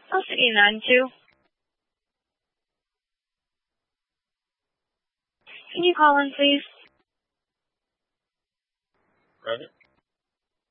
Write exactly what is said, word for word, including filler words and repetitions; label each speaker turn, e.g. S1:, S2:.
S1: Oh, sige, Nanju. Can you call in, please?
S2: Roger.